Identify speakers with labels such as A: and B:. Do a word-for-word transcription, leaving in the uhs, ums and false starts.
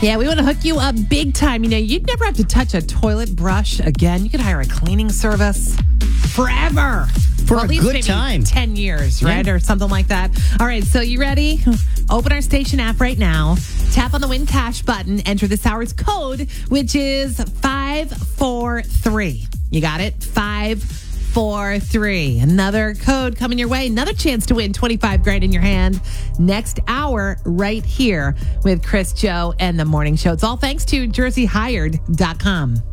A: Yeah, we want to hook you up big time. You know, you'd never have to touch a toilet brush again. You could hire a cleaning service forever.
B: For
A: Well,
B: a
A: at least
B: good
A: maybe
B: time.
A: ten years, right?
B: Yeah.
A: Or something like that. All right, so you ready? Open our station app right now. Tap on the Win Cash button. Enter this hour's code, which is five four three. You got it? five four three. Another code coming your way. Another chance to win twenty-five grand in your hand next hour right here with Chris, Joe, and the Morning Show. It's all thanks to jersey hired dot com.